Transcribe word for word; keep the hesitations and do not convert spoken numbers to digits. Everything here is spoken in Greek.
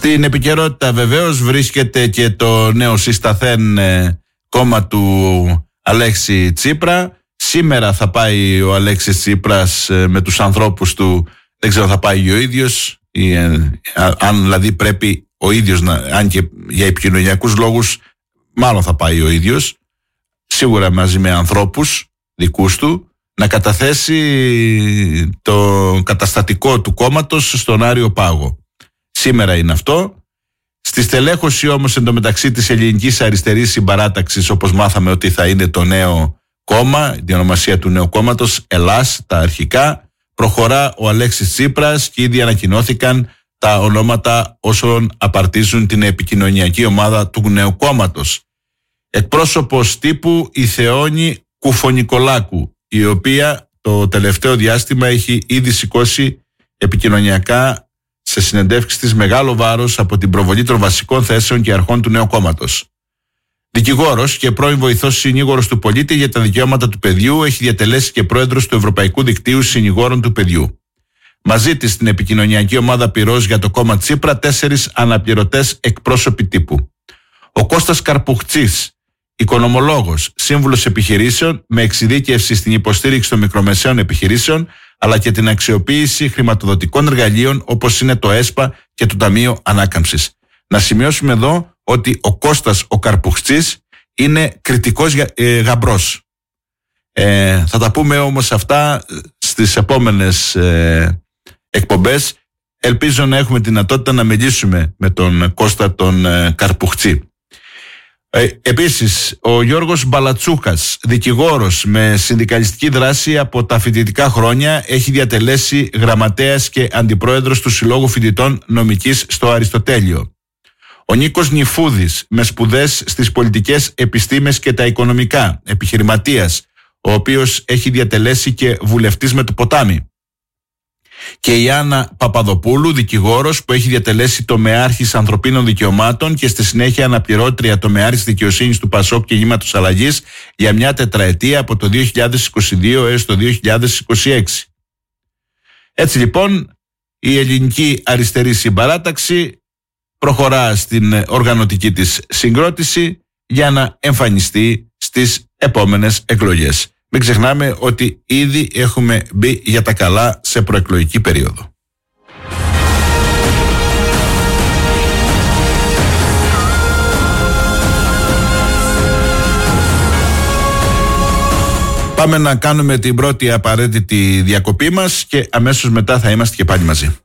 Στην επικαιρότητα βεβαίως βρίσκεται και το νέο συσταθέν ε, κόμμα του Αλέξη Τσίπρα. Σήμερα θα πάει ο Αλέξης Τσίπρας ε, με τους ανθρώπους του, δεν ξέρω θα πάει ο ίδιος ή, ε, αν δηλαδή πρέπει ο ίδιος να, αν και για επικοινωνιακούς λόγους μάλλον θα πάει ο ίδιος, σίγουρα μαζί με ανθρώπους δικούς του, να καταθέσει το καταστατικό του κόμματος στον Άριο Πάγο. Σήμερα είναι αυτό. Στη στελέχωση όμως εντωμεταξύ της Ελληνικής Αριστερής Συμπαράταξης, όπως μάθαμε ότι θα είναι το νέο κόμμα, η ονομασία του νέου κόμματος, Ελλάς, τα αρχικά, προχωρά ο Αλέξης Τσίπρας και ήδη ανακοινώθηκαν τα ονόματα όσων απαρτίζουν την επικοινωνιακή ομάδα του νέου κόμματος. Εκπρόσωπος τύπου η Θεόνη Κουφονικολάκου, η οποία το τελευταίο διάστημα έχει ήδη σηκώσει επικοινωνιακά σε συνεντεύξεις της μεγάλο βάρος από την προβολή των βασικών θέσεων και αρχών του νέου κόμματος. Δικηγόρος και πρώην βοηθός συνήγορος του πολίτη για τα δικαιώματα του παιδιού, έχει διατελέσει και πρόεδρος του Ευρωπαϊκού Δικτύου Συνηγόρων του Παιδιού. Μαζί της στην επικοινωνιακή ομάδα πυρός για το κόμμα Τσίπρα, τέσσερις αναπληρωτές εκπρόσωποι τύπου. Ο Κώστας Καρπουχτσής, οικονομολόγος, σύμβουλος επιχειρήσεων με εξειδίκευση στην υποστήριξη των μικρομεσαίων επιχειρήσεων αλλά και την αξιοποίηση χρηματοδοτικών εργαλείων όπως είναι το ΕΣΠΑ και το Ταμείο Ανάκαμψης. Να σημειώσουμε εδώ ότι ο Κώστας ο Καρπουχτσής είναι κριτικός ε, γαμπρός. Ε, θα τα πούμε όμως αυτά στις επόμενες ε, εκπομπές. Ελπίζω να έχουμε τη δυνατότητα να μιλήσουμε με τον Κώστα τον ε, Καρπουχτσή. Ε, επίσης, ο Γιώργος Μπαλατσούκας, δικηγόρος με συνδικαλιστική δράση από τα φοιτητικά χρόνια, έχει διατελέσει γραμματέας και αντιπρόεδρος του Συλλόγου Φοιτητών Νομικής στο Αριστοτέλειο. Ο Νίκος Νιφούδης, με σπουδές στις πολιτικές επιστήμες και τα οικονομικά, επιχειρηματίας, ο οποίος έχει διατελέσει και βουλευτής με το ποτάμι. Και η Άννα Παπαδοπούλου, δικηγόρος που έχει διατελέσει τομεάρχης ανθρωπίνων δικαιωμάτων και στη συνέχεια αναπληρώτρια τομεάρχης δικαιοσύνης του ΠΑΣΟΚ και Γήματος Αλλαγής για μια τετραετία από το δύο χιλιάδες είκοσι δύο έως το δύο χιλιάδες είκοσι έξι. Έτσι λοιπόν η Ελληνική Αριστερή Συμπαράταξη προχωρά στην οργανωτική της συγκρότηση για να εμφανιστεί στις επόμενες εκλογές. Μην ξεχνάμε ότι ήδη έχουμε μπει για τα καλά σε προεκλογική περίοδο. Πάμε να κάνουμε την πρώτη απαραίτητη διακοπή μας και αμέσως μετά θα είμαστε και πάλι μαζί.